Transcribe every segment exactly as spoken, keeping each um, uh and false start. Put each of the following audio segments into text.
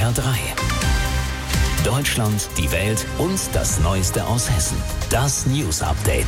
R drei. Deutschland, die Welt und das Neueste aus Hessen. Das News Update.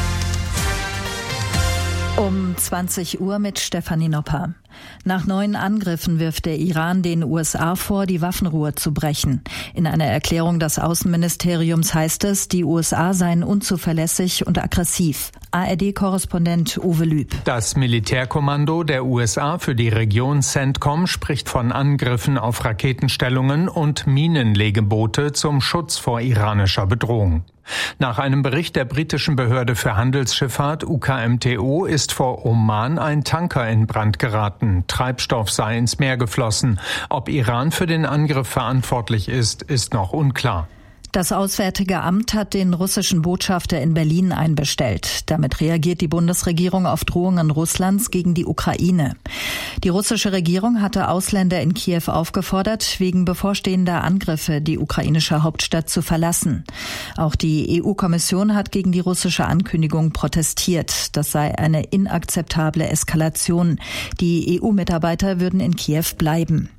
Um zwanzig Uhr mit Stefanie Nopper. Nach neuen Angriffen wirft der Iran den U S A vor, die Waffenruhe zu brechen. In einer Erklärung des Außenministeriums heißt es, die U S A seien unzuverlässig und aggressiv. A R D-Korrespondent Uwe Lüb. Das Militärkommando der U S A für die Region CENTCOM spricht von Angriffen auf Raketenstellungen und Minenlegeboote zum Schutz vor iranischer Bedrohung. Nach einem Bericht der britischen Behörde für Handelsschifffahrt U K M T O ist vor Oman ein Tanker in Brand geraten. Treibstoff sei ins Meer geflossen. Ob Iran für den Angriff verantwortlich ist, ist noch unklar. Das Auswärtige Amt hat den russischen Botschafter in Berlin einbestellt. Damit reagiert die Bundesregierung auf Drohungen Russlands gegen die Ukraine. Die russische Regierung hatte Ausländer in Kiew aufgefordert, wegen bevorstehender Angriffe die ukrainische Hauptstadt zu verlassen. Auch die E U-Kommission hat gegen die russische Ankündigung protestiert. Das sei eine inakzeptable Eskalation. Die E U-Mitarbeiter würden in Kiew bleiben.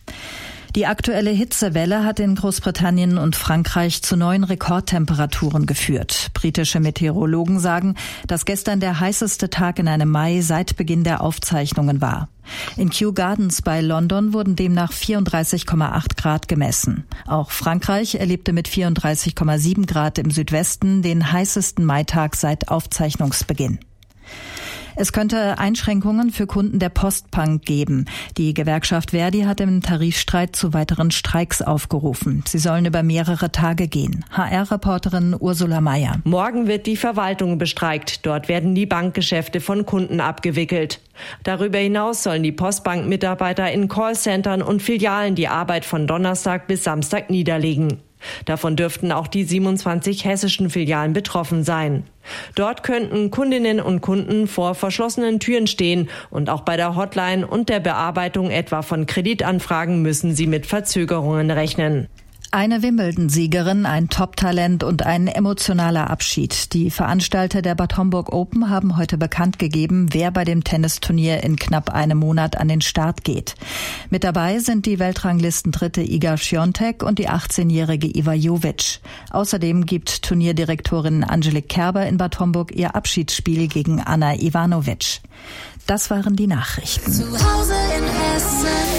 Die aktuelle Hitzewelle hat in Großbritannien und Frankreich zu neuen Rekordtemperaturen geführt. Britische Meteorologen sagen, dass gestern der heißeste Tag in einem Mai seit Beginn der Aufzeichnungen war. In Kew Gardens bei London wurden demnach vierunddreißig Komma acht Grad gemessen. Auch Frankreich erlebte mit vierunddreißig Komma sieben Grad im Südwesten den heißesten Maitag seit Aufzeichnungsbeginn. Es könnte Einschränkungen für Kunden der Postbank geben. Die Gewerkschaft Verdi hat im Tarifstreit zu weiteren Streiks aufgerufen. Sie sollen über mehrere Tage gehen. H R-Reporterin Ursula Mayer. Morgen wird die Verwaltung bestreikt. Dort werden die Bankgeschäfte von Kunden abgewickelt. Darüber hinaus sollen die Postbank-Mitarbeiter in Callcentern und Filialen die Arbeit von Donnerstag bis Samstag niederlegen. Davon dürften auch die siebenundzwanzig hessischen Filialen betroffen sein. Dort könnten Kundinnen und Kunden vor verschlossenen Türen stehen und auch bei der Hotline und der Bearbeitung etwa von Kreditanfragen müssen sie mit Verzögerungen rechnen. Eine Wimbledon-Siegerin, ein Top-Talent und ein emotionaler Abschied. Die Veranstalter der Bad Homburg Open haben heute bekannt gegeben, wer bei dem Tennisturnier in knapp einem Monat an den Start geht. Mit dabei sind die Weltranglistendritte Iga Świątek und die achtzehnjährige Iva Jovic. Außerdem gibt Turnierdirektorin Angelique Kerber in Bad Homburg ihr Abschiedsspiel gegen Anna Ivanovic. Das waren die Nachrichten. Zu Hause in Hessen.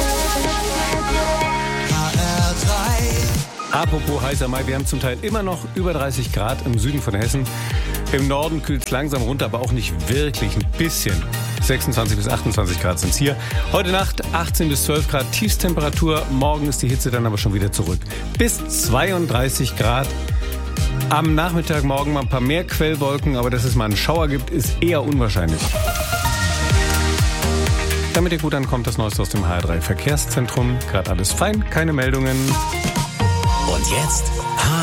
Apropos heißer Mai, wir haben zum Teil immer noch über dreißig Grad im Süden von Hessen. Im Norden kühlt es langsam runter, aber auch nicht wirklich, ein bisschen. sechsundzwanzig bis achtundzwanzig Grad sind es hier. Heute Nacht achtzehn bis zwölf Grad Tiefstemperatur. Morgen ist die Hitze dann aber schon wieder zurück. Bis zweiunddreißig Grad. Am Nachmittag morgen mal ein paar mehr Quellwolken, aber dass es mal einen Schauer gibt, ist eher unwahrscheinlich. Damit ihr gut ankommt, das Neueste aus dem H R drei Verkehrszentrum. Gerade alles fein, keine Meldungen. Und jetzt